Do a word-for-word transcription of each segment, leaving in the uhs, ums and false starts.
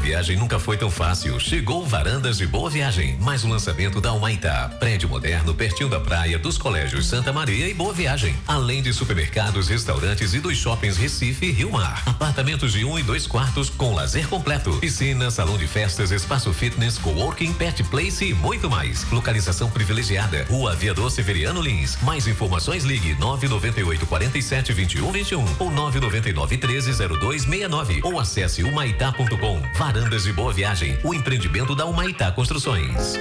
viagem nunca foi tão fácil. Chegou Varandas de Boa Viagem, mais um lançamento da Humaitá. Prédio moderno, pertinho da praia, dos colégios Santa Maria e Boa Viagem. Além de supermercados, restaurantes e dos shoppings Recife e Rio Mar. Apartamentos de um e dois quartos com lazer completo. Piscina, salão de festas, espaço fitness, coworking, pet place e muito mais. Localização privilegiada. Rua Aviador Severiano Lins. Mais informações, ligue nove nove oito, quatro sete, dois um dois um ou nove nove nove, um três zero dois seis nove ou acesse humaitá ponto com. Varandas de Boa Viagem, o empreendimento da Humaitá Construções.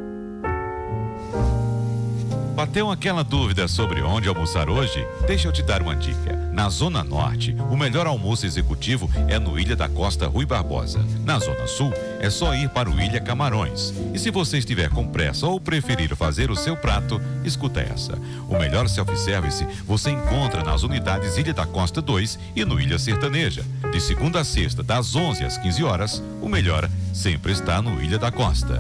Bateu aquela dúvida sobre onde almoçar hoje? Deixa eu te dar uma dica. Na Zona Norte, o melhor almoço executivo é no Ilha da Costa Rui Barbosa. Na Zona Sul, é só ir para o Ilha Camarões. E se você estiver com pressa ou preferir fazer o seu prato, escuta essa. O melhor self-service você encontra nas unidades Ilha da Costa dois e no Ilha Sertaneja. De segunda a sexta, das onze às quinze horas, o melhor sempre está no Ilha da Costa.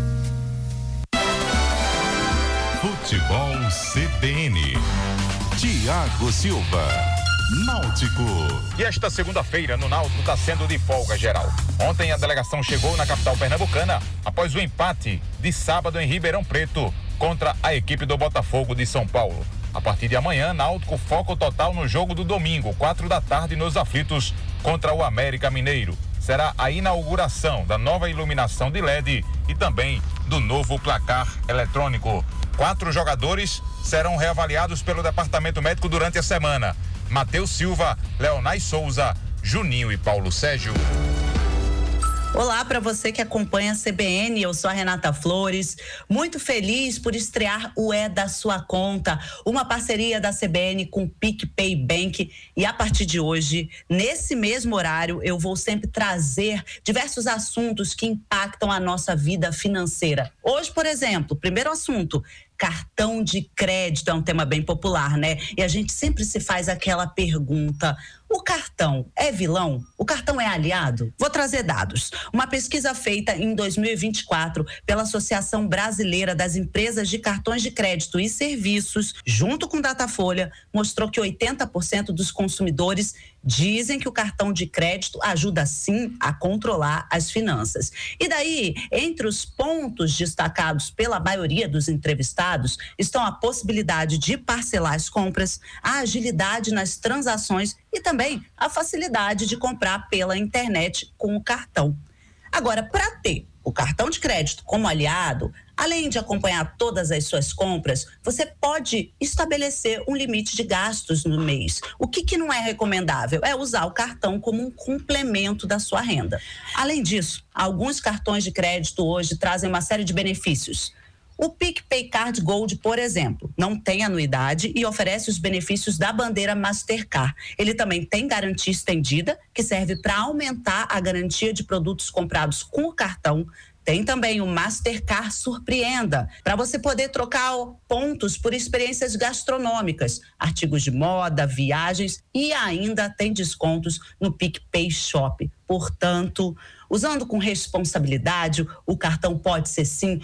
Futebol C B N. Tiago Silva. Náutico. E esta segunda-feira no Náutico está sendo de folga geral. Ontem a delegação chegou na capital pernambucana após o empate de sábado em Ribeirão Preto contra a equipe do Botafogo de São Paulo. A partir de amanhã, Náutico foco total no jogo do domingo, quatro da tarde, nos aflitos contra o América Mineiro. Será a inauguração da nova iluminação de L E D e também do novo placar eletrônico. Quatro jogadores serão reavaliados pelo departamento médico durante a semana: Matheus Silva, Leonais Souza, Juninho e Paulo Sérgio. Olá para você que acompanha a C B N, eu sou a Renata Flores, muito feliz por estrear o É da Sua Conta, uma parceria da C B N com o PicPay Bank, e a partir de hoje, nesse mesmo horário, eu vou sempre trazer diversos assuntos que impactam a nossa vida financeira. Hoje, por exemplo, primeiro assunto: cartão de crédito é um tema bem popular, né? E a gente sempre se faz aquela pergunta: o cartão é vilão? O cartão é aliado? Vou trazer dados. Uma pesquisa feita em dois mil e vinte e quatro pela Associação Brasileira das Empresas de Cartões de Crédito e Serviços, junto com Datafolha, mostrou que oitenta por cento dos consumidores dizem que o cartão de crédito ajuda sim a controlar as finanças. E daí, entre os pontos destacados pela maioria dos entrevistados, estão a possibilidade de parcelar as compras, a agilidade nas transações e também a facilidade de comprar pela internet com o cartão. Agora, para ter o cartão de crédito como aliado, além de acompanhar todas as suas compras, você pode estabelecer um limite de gastos no mês. O que, que não é recomendável? É usar o cartão como um complemento da sua renda. Além disso, alguns cartões de crédito hoje trazem uma série de benefícios. O PicPay Card Gold, por exemplo, não tem anuidade e oferece os benefícios da bandeira Mastercard. Ele também tem garantia estendida, que serve para aumentar a garantia de produtos comprados com o cartão. Tem também o Mastercard Surpreenda, para você poder trocar pontos por experiências gastronômicas, artigos de moda, viagens, e ainda tem descontos no PicPay Shop. Portanto, usando com responsabilidade, o cartão pode ser sim